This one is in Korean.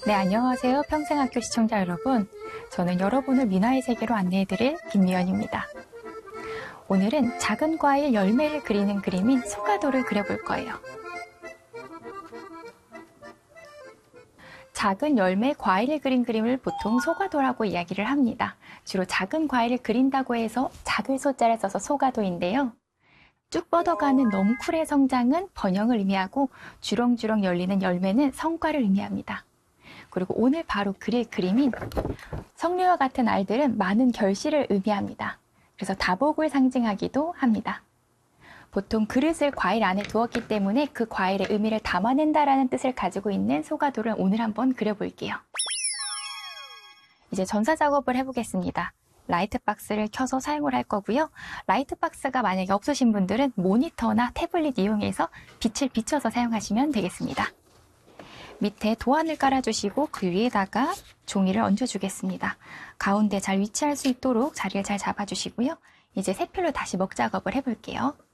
네, 안녕하세요. 평생학교 시청자 여러분. 저는 여러분을 민화의 세계로 안내해드릴 김미연입니다. 오늘은 작은 과일 열매를 그리는 그림인 소가도를 그려볼 거예요. 작은 열매 과일을 그린 그림을 보통 소가도라고 이야기를 합니다. 주로 작은 과일을 그린다고 해서 작을 소자를 써서 소가도인데요. 쭉 뻗어가는 넝쿨의 성장은 번영을 의미하고 주렁주렁 열리는 열매는 성과를 의미합니다. 그리고 오늘 바로 그릴 그림인 석류와 같은 알들은 많은 결실을 의미합니다. 그래서 다복을 상징하기도 합니다. 보통 그릇을 과일 안에 두었기 때문에 그 과일의 의미를 담아낸다라는 뜻을 가지고 있는 소가도를 오늘 한번 그려볼게요. 이제 전사 작업을 해보겠습니다. 라이트박스를 켜서 사용을 할 거고요. 라이트박스가 만약에 없으신 분들은 모니터나 태블릿 이용해서 빛을 비춰서 사용하시면 되겠습니다. 밑에 도안을 깔아주시고 그 위에다가 종이를 얹어주겠습니다. 가운데 잘 위치할 수 있도록 자리를 잘 잡아주시고요. 이제 색필로 다시 먹 작업을 해볼게요.